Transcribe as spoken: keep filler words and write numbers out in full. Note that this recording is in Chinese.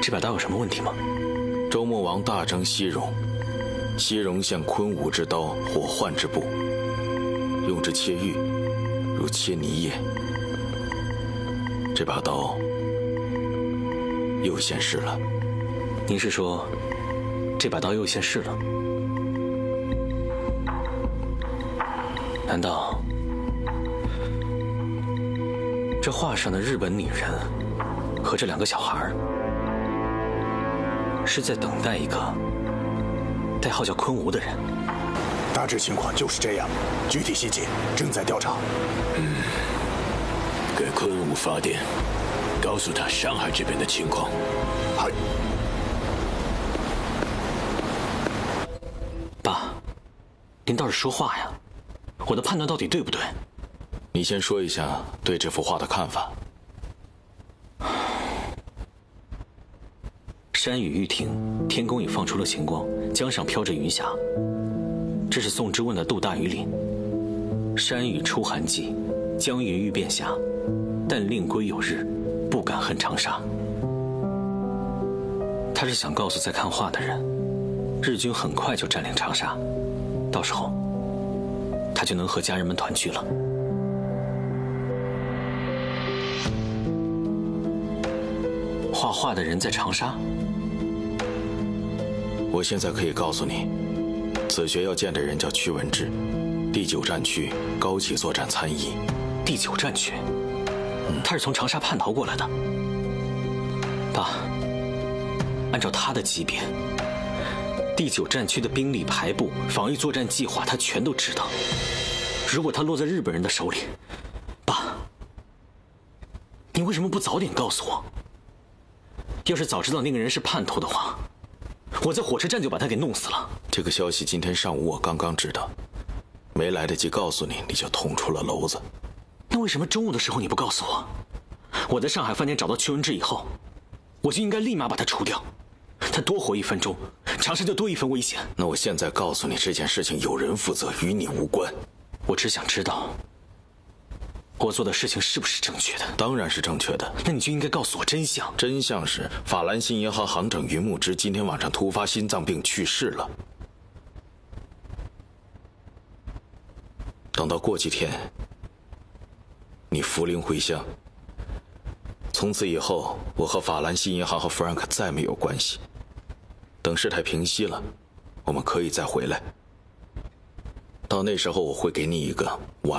这把刀有什么问题吗？ 周穆王大征西戎，西戎向昆吾之刀，火患之布，用之切玉，如切泥叶。这把刀又现世了。 您是说，这把刀又现世了？难道这画上的日本女人和这两个小孩是在等待一个代号叫昆吾的人？ 大致情况就是这样，具体细节正在调查。 嗯，给昆吾发电，告诉他上海这边的情况。 嗨， 爸，您倒是说话呀！我的判断到底对不对？ 你先说一下对这幅画的看法。 山雨欲停，天空已放出了晴光，江上飘着云霞。这是宋之问的《杜大禹岭》：山雨初寒季，江云欲变霞。但令归有日，不敢恨长沙。他是想告诉在看画的人，日军很快就占领长沙，到时候他就能和家人们团聚了。画画的人在长沙？ 我现在可以告诉你，此学要见的人叫屈文志，第九战区高级作战参议。 第九战区？嗯，他是从长沙叛逃过来的。爸，按照他的级别，第九战区的兵力排布、防御作战计划，他全都知道。如果他落在日本人的手里，爸，你为什么不早点告诉我？要是早知道那个人是叛徒的话，我在火车站就把他给弄死了。 这个消息今天上午我刚刚知道，没来得及告诉你，你就捅出了篓子。 那为什么中午的时候你不告诉我？我在上海饭店找到屈文志以后，我就应该立马把他除掉。他多活一分钟，长沙就多一分危险。 那我现在告诉你，这件事情有人负责，与你无关。 我只想知道，我做的事情是不是正确的？ 当然是正确的。 那你就应该告诉我真相。 真相是，法兰西银行行长云木之今天晚上突发心脏病去世了。等到过几天，你福临回乡。从此以后，我和法兰西银行和弗兰克再没有关系。等事态平息了，我们可以再回来。到那时候，我会给你一个完